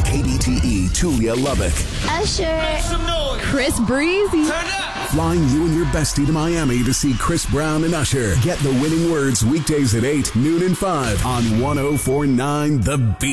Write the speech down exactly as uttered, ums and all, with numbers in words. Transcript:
K B T E Tulia Lubbock. Usher. Chris Breezy. Flying you and your bestie to Miami to see Chris Brown and Usher. Get the winning words weekdays at eight, noon and five on one oh four point nine The Beat.